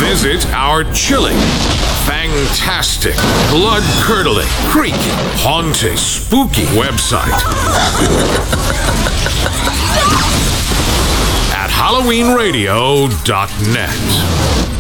Visit our chilling, fantastic, blood-curdling, creepy, haunting, spooky website at HalloweenRadio.net.